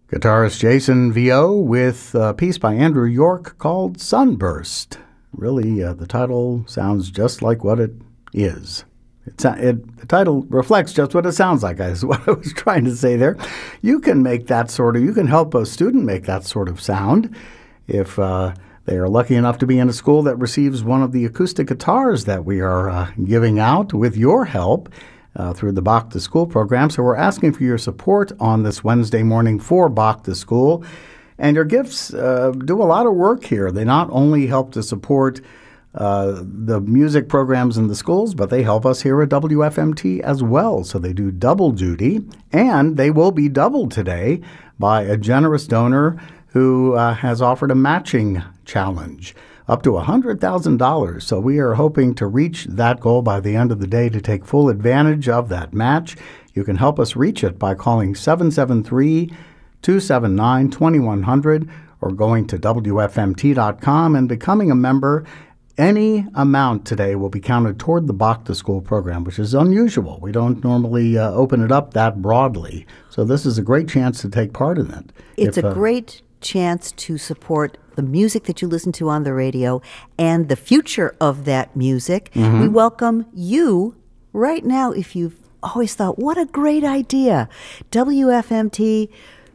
Guitarist Jason Vio with a piece by Andrew York called Sunburst. Really, the title sounds just like what it is. The title reflects just what it sounds like, is what I was trying to say there. You can help a student make that sort of sound if they are lucky enough to be in a school that receives one of the acoustic guitars that we are giving out with your help through the Bach to School program. So we're asking for your support on this Wednesday morning for Bach to School. And your gifts do a lot of work here. They not only help to support the music programs in the schools, but they help us here at WFMT as well. So they do double duty, and they will be doubled today by a generous donor who has offered a matching challenge up to $100,000. So we are hoping to reach that goal by the end of the day to take full advantage of that match. You can help us reach it by calling 773-279-2100 or going to WFMT.com and becoming a member. Any amount today will be counted toward the Bach to School program, which is unusual. We don't normally open it up that broadly. So this is a great chance to take part in it. It's a great chance to support the music that you listen to on the radio and the future of that music. Mm-hmm. We welcome you right now if you've always thought, what a great idea. WFMT,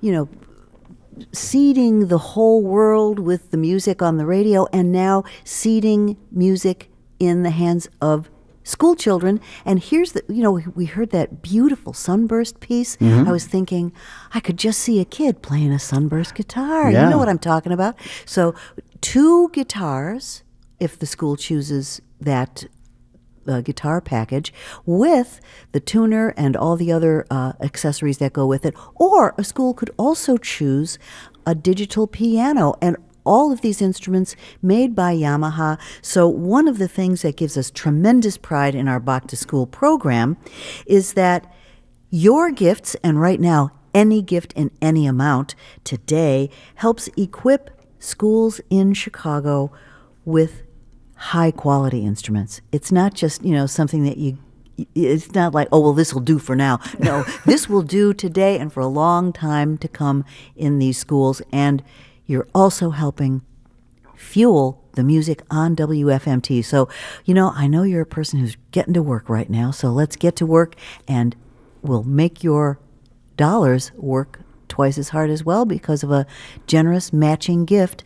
seeding the whole world with the music on the radio and now seeding music in the hands of school children. And here's we heard that beautiful Sunburst piece. Mm-hmm. I was thinking, I could just see a kid playing a Sunburst guitar. Yeah. You know what I'm talking about. So 2 guitars, if the school chooses that guitar package, with the tuner and all the other accessories that go with it. Or a school could also choose a digital piano, and all of these instruments made by Yamaha. So one of the things that gives us tremendous pride in our Bach to School program is that your gifts, and right now any gift in any amount today, helps equip schools in Chicago with high quality instruments. It's not just, something that it's not like, oh, well, this will do for now. No, this will do today and for a long time to come in these schools. And you're also helping fuel the music on WFMT. So, I know you're a person who's getting to work right now, so let's get to work, and we'll make your dollars work twice as hard as well because of a generous matching gift.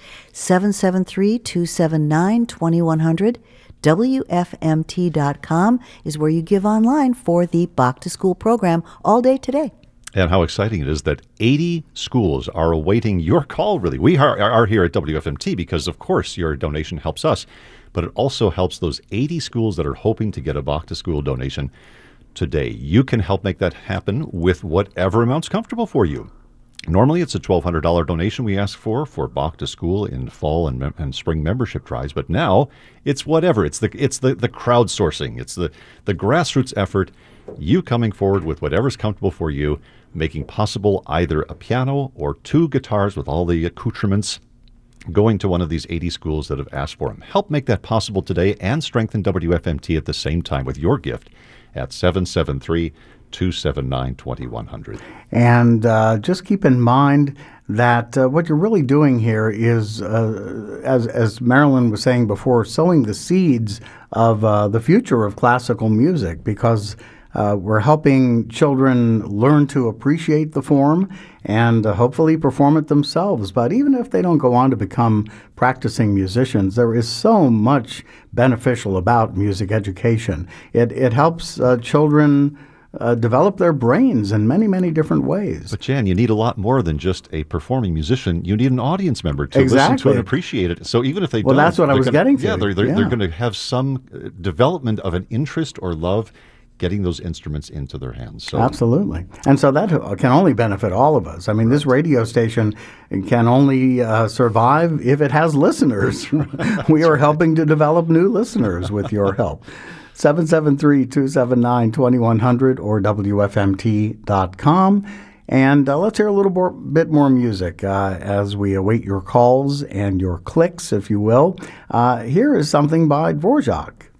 773-279-2100. WFMT.com is where you give online for the Bach to School program all day today. And how exciting it is that 80 schools are awaiting your call, really. We are here at WFMT because, of course, your donation helps us, but it also helps those 80 schools that are hoping to get a Bach to School donation today. You can help make that happen with whatever amount's comfortable for you. Normally, it's a $1,200 donation we ask for Bach to School in fall and spring membership drives, but now it's whatever. It's the crowdsourcing. It's the grassroots effort. You coming forward with whatever's comfortable for you, making possible either a piano or 2 guitars with all the accoutrements, going to one of these 80 schools that have asked for them. Help make that possible today and strengthen WFMT at the same time with your gift at 773-279-2100. And just keep in mind that what you're really doing here is, as Marilyn was saying before, sowing the seeds of the future of classical music, because we're helping children learn to appreciate the form and hopefully perform it themselves. But even if they don't go on to become practicing musicians, there is so much beneficial about music education. It helps children develop their brains in many, many different ways. But Jan, you need a lot more than just a performing musician. You need an audience member to listen to and appreciate it. So even if they don't... Well, that's what I was getting to. Yeah, they're going to have some development of an interest or love getting those instruments into their hands. So. Absolutely. And so that can only benefit all of us. I mean, this radio station can only survive if it has listeners. We are helping to develop new listeners with your help. 773-279-2100 or WFMT.com. And let's hear a little bit more music as we await your calls and your clicks, if you will. Here is something by Dvorak.